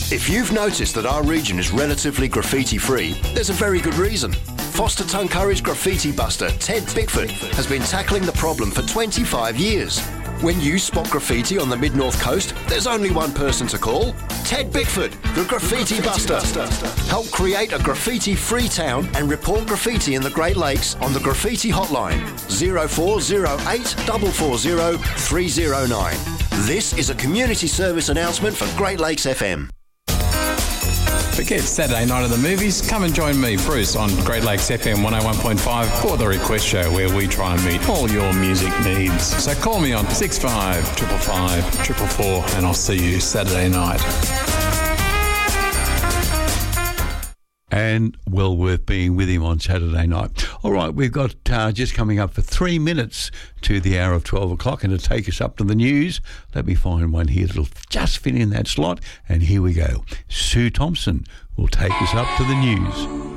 If you've noticed that our region is relatively graffiti-free, there's a very good reason. Foster Tuncurry's graffiti buster, Ted Bickford, has been tackling the problem for 25 years. When you spot graffiti on the Mid-North Coast, there's only one person to call. Ted Bickford, the Graffiti Buster. Help create a graffiti-free town and report graffiti in the Great Lakes on the Graffiti Hotline, 0408 440 309. This is a community service announcement for Great Lakes FM. Forget Saturday night at the movies. Come and join me, Bruce, on Great Lakes FM 101.5 for the request show where we try and meet all your music needs. So call me on 65 555 444 and I'll see you Saturday night. And well worth being with him on Saturday night. All right, we've got just coming up for 3 minutes to the hour of 12 o'clock, and to take us up to the news, let me find one here that'll just fit in that slot, and here we go. Sue Thompson will take us up to the news.